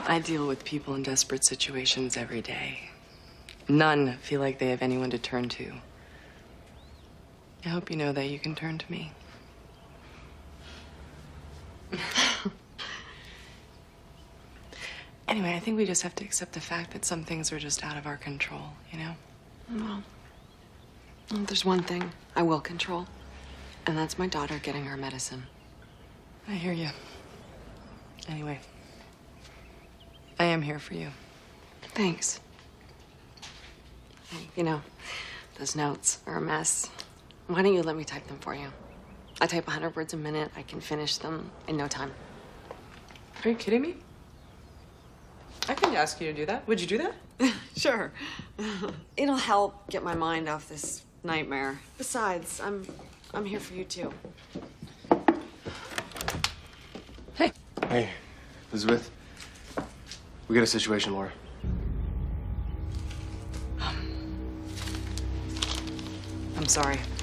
I deal with people in desperate situations every day. None feel like they have anyone to turn to. I hope you know that you can turn to me. Anyway, I think we just have to accept the fact that some things are just out of our control, you know? Well, there's one thing I will control, and that's my daughter getting her medicine. I hear you. Anyway, I am here for you. Thanks. Hey, you know, those notes are a mess. Why don't you let me type them for you? I type 100 words a minute. I can finish them in no time. Are you kidding me? I can ask you to do that. Would you do that? Sure. It'll help get my mind off this nightmare. Besides, I'm here for you too. Hey. Hey, Elizabeth. We got a situation, Laura. I'm sorry.